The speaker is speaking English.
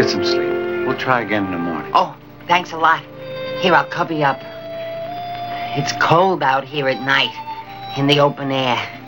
some sleep. We'll try again in the morning. Oh, thanks a lot. Here, I'll cover you up. It's cold out here at night, in the open air.